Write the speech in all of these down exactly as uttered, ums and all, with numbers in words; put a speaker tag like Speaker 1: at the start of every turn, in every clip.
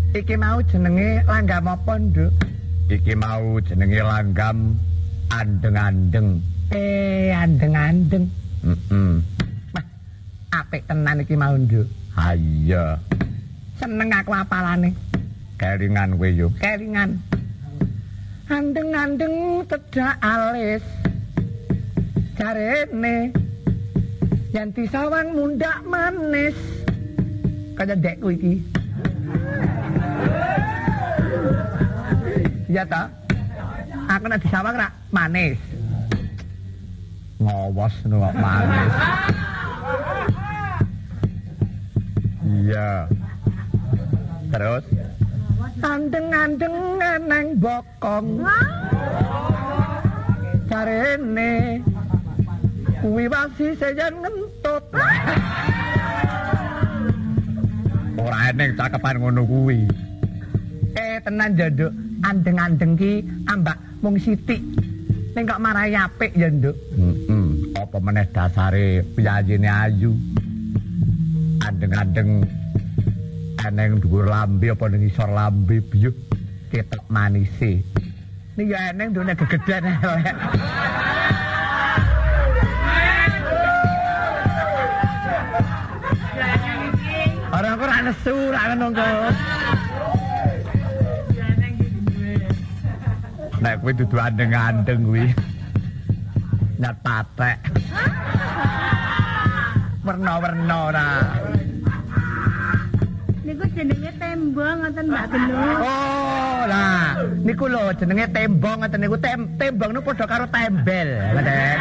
Speaker 1: Iki mau jenenge langgam apa, Nduk?
Speaker 2: Iki mau jenenge langgam andeng-andeng.
Speaker 1: Eh, andeng-andeng.
Speaker 2: Heeh.
Speaker 1: Wah, apik tenan iki mau, Nduk.
Speaker 2: Ha iya.
Speaker 1: Seneng aku apalane.
Speaker 2: Kelingan kowe yo.
Speaker 1: Kelingan. Andeng-andeng cedak alis. Jarene yen disawang mundak manis. Kaya dekku iki. Iya ta? Aku nek disawang ra manis.
Speaker 2: Ngawas no kok manis. Iya. Terus
Speaker 1: Andeng-andeng eneng bokong. Jarene kuwi wasi sejen ngentut.
Speaker 2: ora eneng cakepan ngono kuwi.
Speaker 1: Eh tenan ya, Nduk. Andeng-andeng ki ambak mung sithik. Ning kok marai apik ya, Nduk.
Speaker 2: Heeh. Apa meneh dasare piyayine ayu. Andeng-andeng eneng dhuwur lambe apa ning isor lambe biyuh ketok manise.
Speaker 1: Ning ya eneng ndune gegeden elek. Ora aku ra nesu ra ngono kok.
Speaker 2: Nek kuwi dudu andeng-andeng kuwi. Nyat patek.
Speaker 1: Werna-werna ora.
Speaker 3: Niku jenenge tembong ngoten Mbak Genut.
Speaker 1: Oh, lah niku lho jenenge tembong ngoten niku tem tembong niku padha karo tembel, ngoten.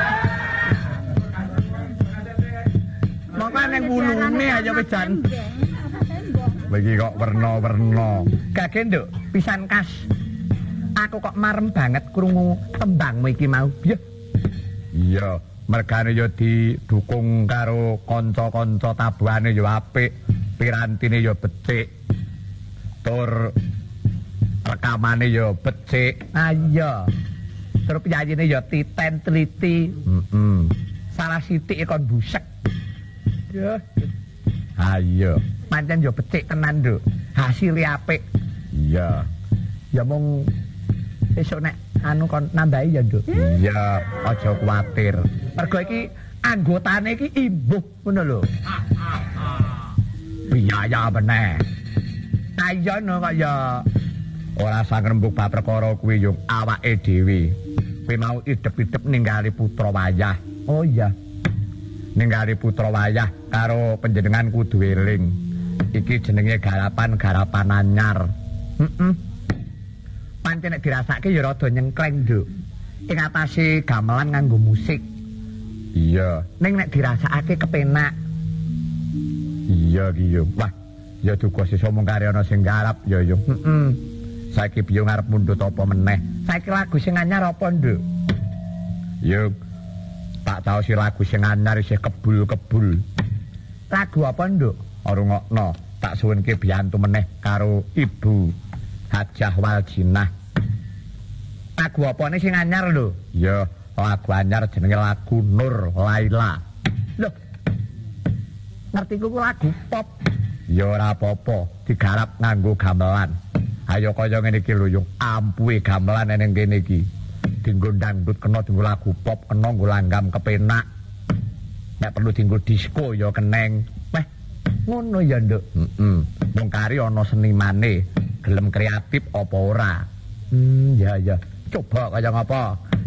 Speaker 1: Mongko ning wulune aja wis jan.
Speaker 2: Iki kok werna-werna.
Speaker 1: Gage, Nduk, pisan kas. Aku kok marem banget krungu tembangmu iki mau. Piye?
Speaker 2: Iya, mergane ya didukung karo kanca-kanca tabuhane ya apik. Pirantine ya becik. Tur rekamane ya becik.
Speaker 1: Ah iya. Tur piyayine ya titen teliti.
Speaker 2: Heeh.
Speaker 1: Salah sithik kon busek. Ya.
Speaker 2: Ha iya.
Speaker 1: Pancen ya becik tenan, Nduk. Hasile apik.
Speaker 2: Iya.
Speaker 1: Ya mung esuk nek anu kon nambahi ya, Nduk.
Speaker 2: Iya, aja kuwatir.
Speaker 1: Mergo iki anggotane iki imbuh ngono lho.
Speaker 2: Biaya meneh.
Speaker 1: Kaya no kaya
Speaker 2: Ora sang rembug bab perkara kuwi yo awake dhewe. Kuwi mau idep-idep ningali putra wayah.
Speaker 1: oh iya.
Speaker 2: Ningali putra wayah karo panjenengan kudu eling. Iki jenenge garapan-garapan anyar.
Speaker 1: Heeh. Pancen nek dirasake ya rada nyengkleng, Nduk. Ing atase gamelan nganggo musik.
Speaker 2: Iya.
Speaker 1: Ning nek dirasakake kepenak.
Speaker 2: Iya ki yo. Wah, ya duka sisa mung kare ana sing garap ya yo.
Speaker 1: Heeh.
Speaker 2: Saiki piye ngarep mundhut apa meneh?
Speaker 1: Saiki lagu sing anyar apa, Nduk?
Speaker 2: Yo. Tak tau si lagu sing anyar isih kebul-kebul.
Speaker 1: Lagu apa, Nduk?
Speaker 2: Rungokno, tak suwunke biyantu meneh karo Ibu Hajah Waljinah.
Speaker 1: Lagu apane sing anyar lho?
Speaker 2: Ya, lagu anyar jenenge lagu Nur Laila.
Speaker 1: Lho. Ngerti ku lagu pop.
Speaker 2: Ya ora apa-apa, digarap nganggo gamelan. Ayo kaya ngene iki lho, yung ampuhe gamelan ning kene iki. Dinggo dangdut kena, dinggo lagu pop kena, nggo langgam kepenak. Nek perlu dinggo disco ya keneng.
Speaker 1: Weh, ngono ya, Nduk.
Speaker 2: Heeh. Wong kari ana senimane, gelem kreatif apa ora?
Speaker 1: Hmm, ya ya.
Speaker 2: Coba kaya ngapa?